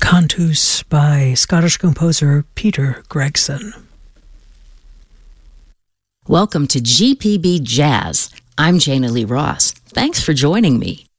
Cantus by Scottish composer Peter Gregson. Welcome to GPB Jazz. I'm Jana Lee Ross. Thanks for joining me.